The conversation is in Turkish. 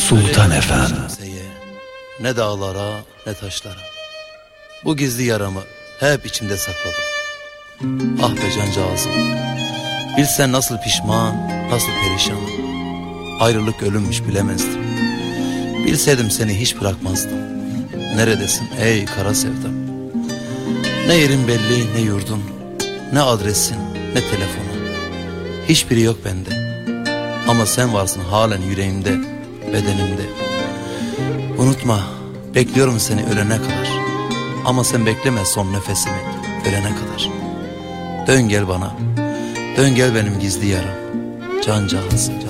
Sultan Efendi. Ne dağlara ne taşlara. Bu gizli yaramı hep içimde sakladım. Ah be cancağızım. Bilsen nasıl pişman, nasıl perişan. Ayrılık ölümmüş bilemezdim. Bilseydim seni hiç bırakmazdım. Neredesin ey kara sevdam? Ne yerin belli ne yurdun, ne adresin ne telefonun. Hiçbiri yok bende. Ama sen varsın halen yüreğimde, bedenimde. Unutma, bekliyorum seni ölene kadar. Ama sen bekleme son nefesimi ölene kadar. Dön gel bana, dön gel benim gizli yaram. Cancağızım.